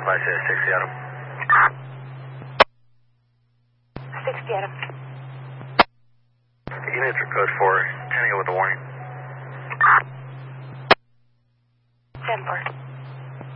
6 Seattle. 6 Seattle. Units are code 4, Tango with a warning. 10-4.